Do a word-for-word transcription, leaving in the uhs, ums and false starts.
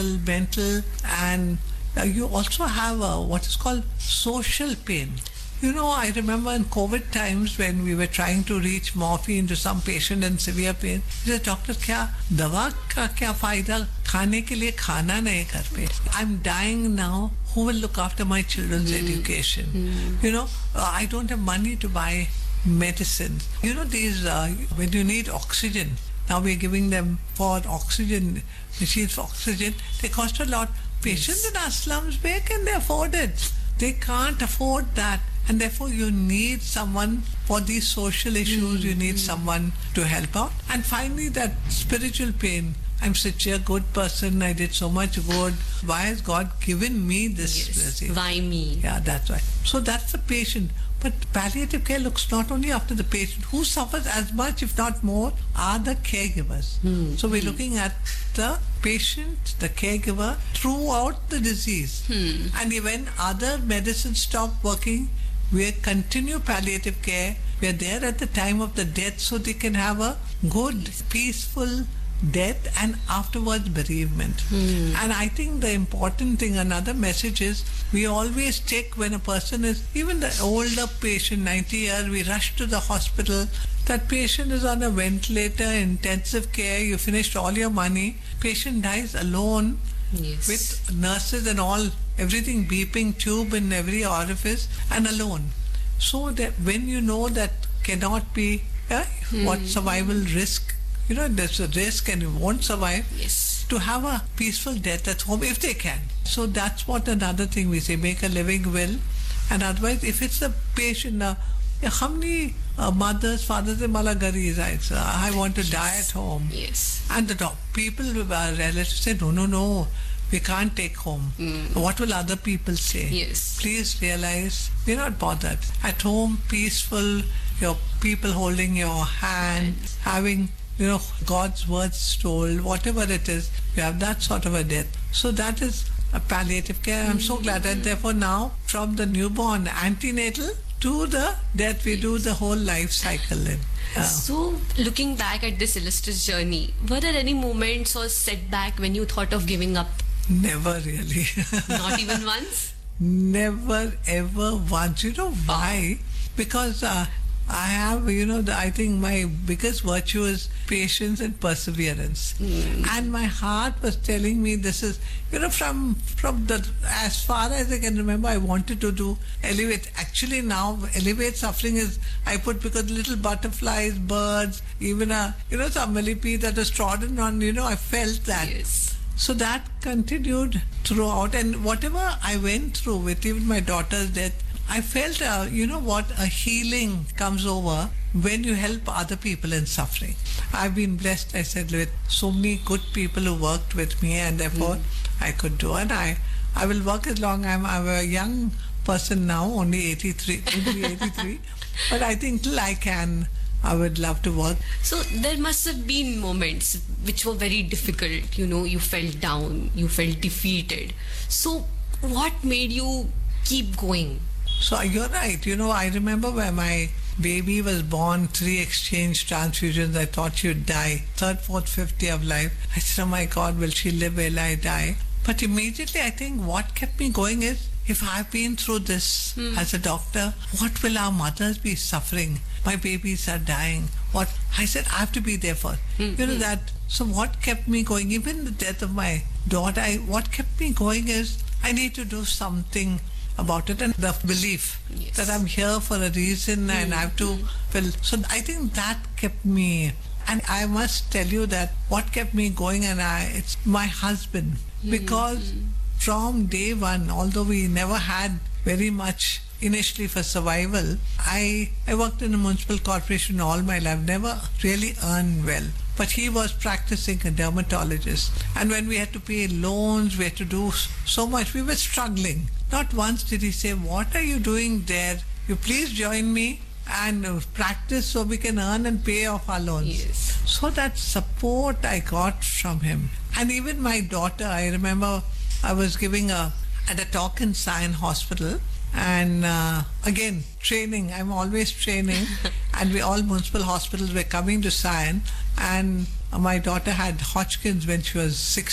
mental, and uh, you also have uh, what is called social pain. You know, I remember in COVID times when we were trying to reach morphine to some patient in severe pain, he said, "Doctor, क्या दवा का क्या फायदा खाने के लिए खाना नहीं घर पे? I'm dying now. Who will look after my children's mm. education? Mm. You know, uh, I don't have money to buy medicine. You know, these uh, when you need oxygen. Now we're giving them for oxygen machines for oxygen. They cost a lot. Patients yes. in our slums, where can they afford it? They can't afford that." And therefore, you need someone for these social issues. Mm-hmm. You need someone to help out. And finally, that spiritual pain. I'm such a good person. I did so much good. Why has God given me this? Yes. Why me? Yeah, that's right. So that's the patient. But palliative care looks not only after the patient. Who suffers as much, if not more, are the caregivers. Mm-hmm. So we're looking at the patient, the caregiver, throughout the disease. Mm-hmm. And when other medicines stop working, we continue palliative care. We are there at the time of the death so they can have a good, peaceful death and afterwards bereavement. Hmm. And I think the important thing, another message is, we always take when a person is, even the older patient, ninety years, we rush to the hospital. That patient is on a ventilator, intensive care, you finished all your money, patient dies alone. Yes. With nurses and all, everything beeping, tube in every orifice, and alone. So that when you know that cannot be, yeah, hmm. what survival risk, you know, there's a risk and you won't survive. Yes. To have a peaceful death at home if they can. So that's what another thing we say, make a living will. And otherwise, if it's the patient, now, how many uh, mothers, fathers in Malagari, right? Uh, I want to yes. die at home. Yes. And the doc- people, uh, relatives say, no, no, no, we can't take home. Mm. What will other people say? Yes. Please realize, we're not bothered. At home, peaceful, your people holding your hand, yes. having, you know, God's words told, whatever it is, you have that sort of a death. So that is a palliative care. I'm mm-hmm. so glad that therefore now, from the newborn antenatal to the death, we do the whole life cycle in. Uh, so, looking back at this illustrious journey, were there any moments or setback when you thought of giving up? Never really. Not even once? Never, ever once. You know why? Because uh, I have, you know, the, I think my biggest virtue is patience and perseverance. Mm. And my heart was telling me this is, you know, from from the, as far as I can remember, I wanted to do elevate. Actually now, elevate suffering is, I put because little butterflies, birds, even a, you know, some millipede that was trodden on, you know, I felt that. Yes. So that continued throughout. And whatever I went through with even my daughter's death, I felt, uh, you know what, a healing comes over when you help other people in suffering. I've been blessed, I said, with so many good people who worked with me, and therefore mm. I could do. And I, I will work as long as I'm, I'm a young person now, only eighty-three, only eighty-three. But I think till I can, I would love to work. So there must have been moments which were very difficult. You know, you felt down, you felt defeated. So what made you keep going? So you're right. You know, I remember when my baby was born, three exchange transfusions, I thought she'd die. Third, fourth, fifth day of life. I said, oh my God, will she live? Will I die? But immediately I think what kept me going is, if I've been through this mm. as a doctor, what will our mothers be suffering? My babies are dying. What? I said, I have to be there for. Mm. You know that. So what kept me going? Even the death of my daughter, I, what kept me going is, I need to do something about it, and the belief yes. that I'm here for a reason mm. and I have to mm. fill. So I think that kept me. And I must tell you that what kept me going, and I, it's my husband. Mm. Because mm. from day one, although we never had very much initially for survival, I, I worked in a municipal corporation all my life, never really earned well. But he was practicing a dermatologist. And when we had to pay loans, we had to do so much, we were struggling. Not once did he say, what are you doing there? You please join me and practice so we can earn and pay off our loans. Yes. So that support I got from him. And even my daughter, I remember I was giving a, at a talk in Sion Hospital. And uh, again, training, I'm always training. And we all municipal hospitals were coming to Sion. And my daughter had Hodgkin's when she was six